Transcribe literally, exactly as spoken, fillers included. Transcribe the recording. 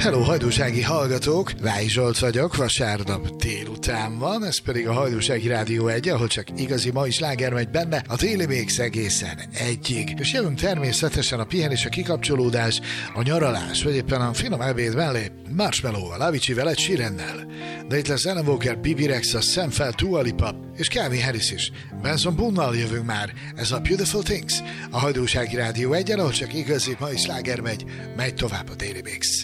Hello, hajdúsági hallgatók! Vályi Zsolt vagyok, vasárnap délután van, ez pedig a Hajdúsági Rádió egy, ahol csak igazi mai sláger megy benne, a téli mix egészen egyig. És jövünk természetesen a pihenés, a kikapcsolódás, a nyaralás, vagy éppen a finom ebéd mellé Marshmallow-val, Aviciivel, egy Sheerannel. De itt lesz Alan Walker, Bibi Rexha, Sam Fell, Dua Lipa és Calvin Harris is. Benson Boone-nal jövünk már, ez a Beautiful Things. A Hajdúsági Rádió egy, ahol csak igazi mai sláger megy, megy tovább a téli mix.